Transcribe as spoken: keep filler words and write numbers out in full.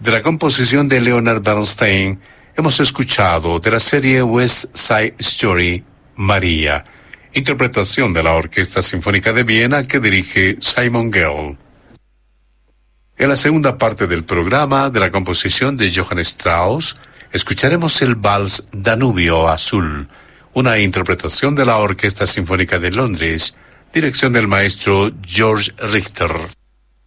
De la composición de Leonard Bernstein, hemos escuchado de la serie West Side Story, María, interpretación de la Orquesta Sinfónica de Viena que dirige Simon Gerl. En la segunda parte del programa, de la composición de Johann Strauss, escucharemos el vals Danubio Azul, una interpretación de la Orquesta Sinfónica de Londres, dirección del maestro George Richter.